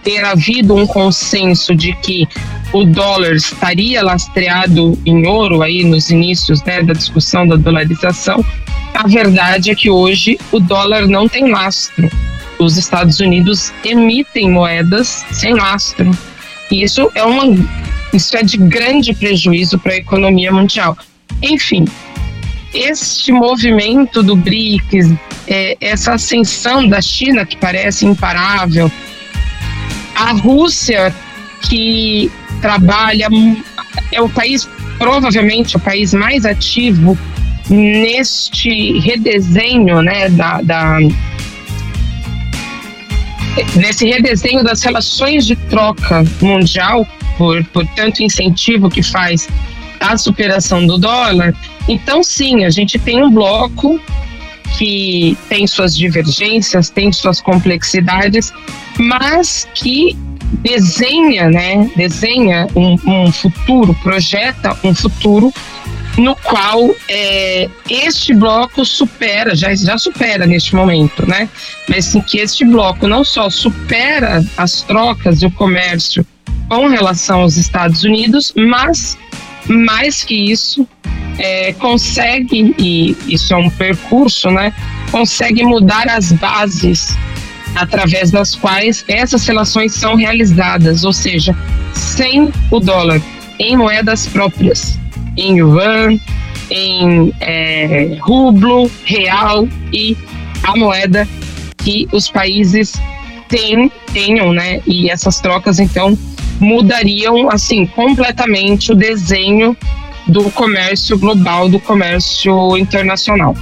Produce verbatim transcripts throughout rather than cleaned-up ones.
ter havido um consenso de que o dólar estaria lastreado em ouro aí nos inícios, né, da discussão da dolarização, a verdade é que hoje o dólar não tem lastro. Os Estados Unidos emitem moedas sem lastro. E isso é, uma, isso é de grande prejuízo para a economia mundial. Enfim, este movimento do BRICS, é, essa ascensão da China que parece imparável, a Rússia que trabalha, é o país, provavelmente o país mais ativo neste redesenho, né, da, da, nesse redesenho das relações de troca mundial, por, por tanto incentivo que faz a superação do dólar. Então, sim, a gente tem um bloco que tem suas divergências, tem suas complexidades, mas que desenha, né, desenha um, um futuro, projeta um futuro no qual é, este bloco supera, já, já supera neste momento, né, mas sim que este bloco não só supera as trocas e o comércio com relação aos Estados Unidos, mas mais que isso, é, consegue, e isso é um percurso, né, consegue mudar as bases através das quais essas relações são realizadas, ou seja, sem o dólar, em moedas próprias, em yuan, em é, rublo, real e a moeda que os países têm, tenham, né? E essas trocas, então, mudariam, assim, completamente o desenho do comércio global, do comércio internacional.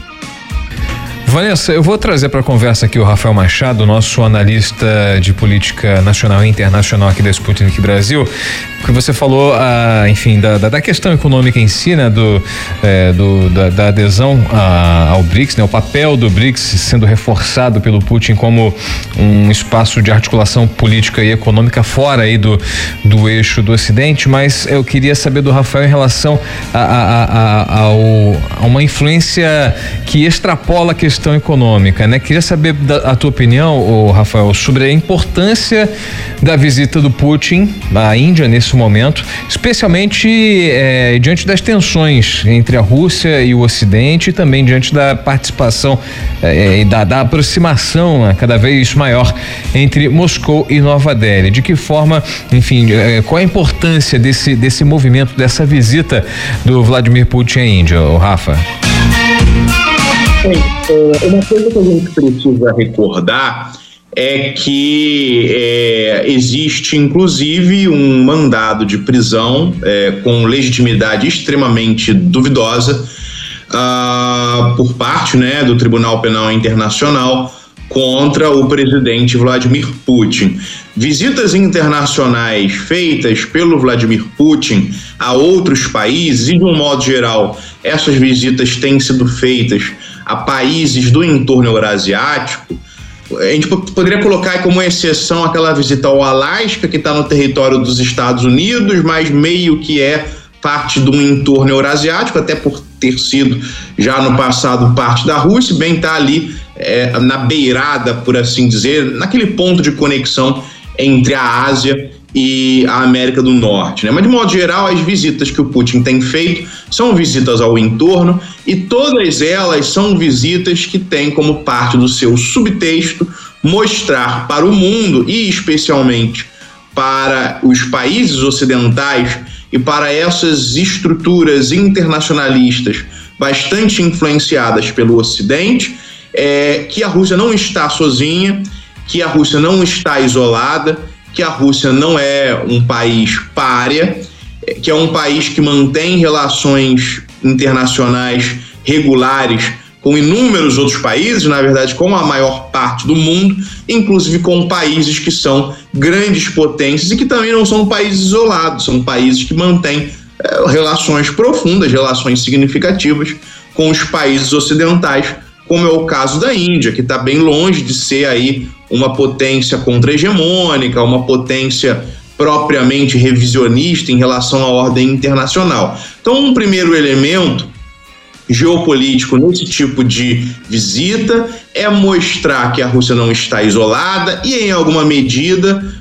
Vanessa, eu vou trazer para a conversa aqui o Rafael Machado, nosso analista de política nacional e internacional aqui da Sputnik Brasil, porque você falou, ah, enfim, da, da, da questão econômica em si, né, do, é, do, da, da adesão a, ao BRICS, né, o papel do BRICS sendo reforçado pelo Putin como um espaço de articulação política e econômica fora aí do, do eixo do Ocidente, mas eu queria saber do Rafael em relação a, a, a, ao, a uma influência que extrapola a questão econômica, né? Queria saber da, a tua opinião, ô, Rafael, sobre a importância da visita do Putin à Índia nesse momento, especialmente é, diante das tensões entre a Rússia e o Ocidente e também diante da participação é, e da, da aproximação, né, cada vez maior entre Moscou e Nova Delhi. De que forma, enfim, é, qual a importância desse, desse movimento, dessa visita do Vladimir Putin à Índia, ô, Rafa? Bem, uma coisa que a gente precisa recordar é que é, existe inclusive um mandado de prisão é, com legitimidade extremamente duvidosa uh, por parte, né, do Tribunal Penal Internacional contra o presidente Vladimir Putin. Visitas internacionais feitas pelo Vladimir Putin a outros países, e de um modo geral, essas visitas têm sido feitas a países do entorno eurasiático. A gente poderia colocar como exceção aquela visita ao Alasca, que está no território dos Estados Unidos, mas meio que é parte do entorno eurasiático, até por ter sido já no passado parte da Rússia, bem está ali é, na beirada, por assim dizer, naquele ponto de conexão entre a Ásia e a América do Norte, né? Mas de modo geral, as visitas que o Putin tem feito são visitas ao entorno, e todas elas são visitas que têm como parte do seu subtexto mostrar para o mundo, e especialmente para os países ocidentais e para essas estruturas internacionalistas bastante influenciadas pelo Ocidente, é, que a Rússia não está sozinha, que a Rússia não está isolada, que a Rússia não é um país pária, que é um país que mantém relações internacionais regulares com inúmeros outros países, na verdade com a maior parte do mundo, inclusive com países que são grandes potências e que também não são países isolados, são países que mantêm é, relações profundas, relações significativas com os países ocidentais, como é o caso da Índia, que está bem longe de ser aí uma potência contra-hegemônica, uma potência propriamente revisionista em relação à ordem internacional. Então, um primeiro elemento geopolítico nesse tipo de visita é mostrar que a Rússia não está isolada e, em alguma medida,